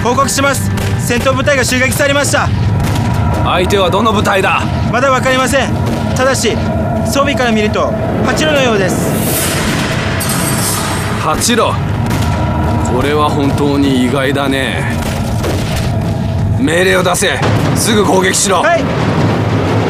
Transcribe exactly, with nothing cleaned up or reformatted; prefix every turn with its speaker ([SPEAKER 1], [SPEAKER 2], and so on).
[SPEAKER 1] 報告します。戦闘部隊が襲撃されました。
[SPEAKER 2] 相手はどの部隊だ？
[SPEAKER 1] まだ分かりません。ただし装備から見ると八路のようです。
[SPEAKER 2] 八路、これは本当に意外だね。命令を出せ。すぐ攻撃しろ。
[SPEAKER 1] はい。